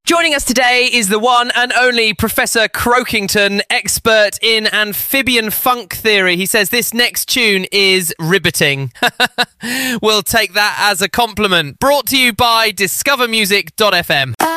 Joining us today is the one and only Professor Croakington, expert in amphibian funk theory. He says this next tune is riveting. We'll take that as a compliment. Brought to you by discovermusic.fm.